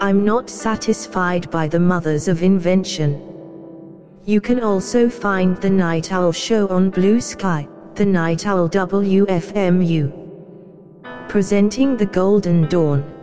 I'm not satisfied by the mothers of invention. You can also find The Night Owl Show on Blue Sky, The Night Owl WFMU. Presenting the Golden Dawn.